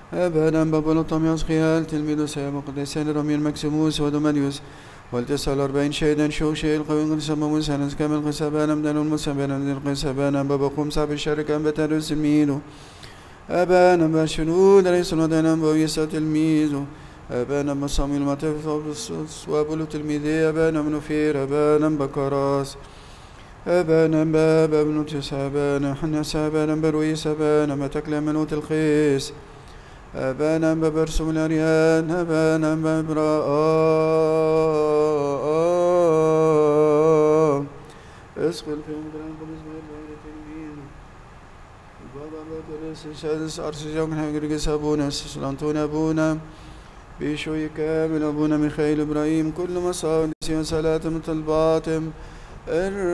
أبانا بابلوطوميوس خيال تلميذ سيام قديسين روميل مكسيموس ودومانيوس والتسع 40 شهيدا شوشي القوي قسم موسى كامل قسبانا مدن المسبانا من القسبانا بابا قمصا بالشركة بتارس الميلو أبانا بشنود رئيس ودنا بويسا تلميذه أبانا بصاميل مطيف وابلو تلميذي أبانا منفير أبانا بكراس أبانا باب ابن تسابانا حنس أبانا برويس أبانا متكلم منوت الخيس أبانا ببرسم الأريان أبانا ببراء اسقل في مدران قدس بغير تلميذ بابا بكرس السادس أرسجون هجرقس أبونا سلانتون أبونا بيشوي كامل أبونا ميخائيل إبراهيم كل مصادس وصلاة طلباتهم